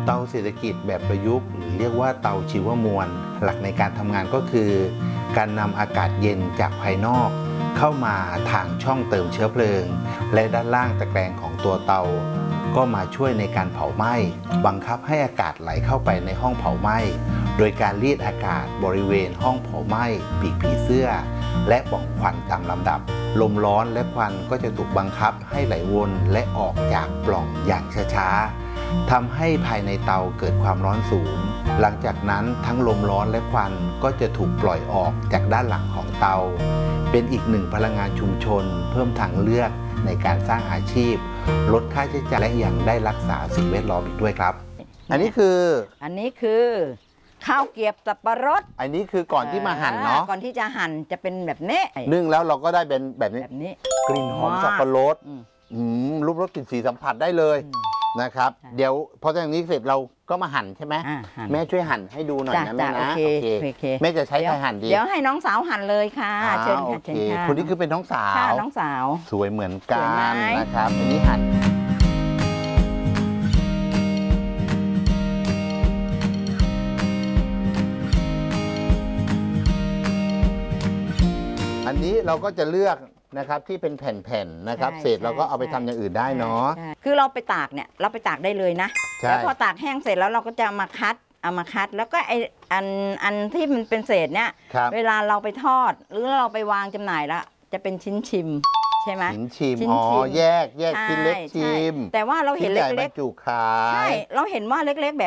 เตาเศรษฐกิจแบบประยุกต์หรือเรียกว่าเตาชีวมวลหลักในการทำงานก็คือการนำอากาศเย็นจากภายนอกเข้ามาทางช่องเติมเชื้อเพลิงและด้านล่างตะแกรงของตัวเตาก็มาช่วยในการเผาไหม้บังคับให้อากาศไหลเข้าไปในห้องเผาไหม้โดยการรีดอากาศบริเวณห้องเผาไหม้ปีกผีเสื้อและปล่องควันตามลำดับลมร้อนและควันก็จะถูกบังคับให้ไหลวนและออกจากปล่องอย่างช้าๆทำให้ภายในเตาเกิดความร้อนสูงหลังจากนั้นทั้งลมร้อนและควันก็จะถูกปล่อยออกจากด้านหลังของเตาเป็นอีกหนึ่งพลังงานชุมชนเพิ่มทางเลือกในการสร้างอาชีพลดค่าใช้จ่ายและยังได้รักษาสิ่งแวดล้อมอีกด้วยครับอันนี้คือข้าวเกรียบสับปะรดอันนี้คือก่อนที่มาหั่นเนาะก่อนที่จะหั่นจะเป็นแบบนี้นึ่งแล้วเราก็ได้เป็นแบบนี้กลิ่นหอมสับปะรดรูปรสกลิ่นสีสัมผัสได้เลยนะครับเดี๋ยวพอจากนี้เสร็จเราก็มาหั่นใช่ไหมแม่ช่วยหั่นให้ดูหน่อยนะแม่นะโอเคแม่จะใช้ใครหั่นดีเดี๋ยวให้น้องสาวหั่นเลยค่ะเชิญค่ะเชิญค่ะคนนี้คือเป็นน้องสาวน้องสาวสวยเหมือนกันนะครับอันนี้หั่นอันนี้เราก็จะเลือกนะครับที่เป็นแผ่นๆนะครับเศษเราก็เอาไปทำอย่างอื่นได้เนาะคือเราไปตากเนี่ยเราไปตากได้เลยนะแล้วพอตากแห้งเสร็จแล้วเราก็จะมาคัดแล้วก็อันที่มันเป็นเศษเนี่ยเวลาเราไปทอดหรือเราไปวางจำหน่ายแล้วจะเป็นชิ้นชิมใช่ไหมชิ้นชิมแยกชิ้นเล็กชิมแต่ว่าเราเห็นเล็กๆจุขายใช่เราเห็นว่าเล็กๆแบบ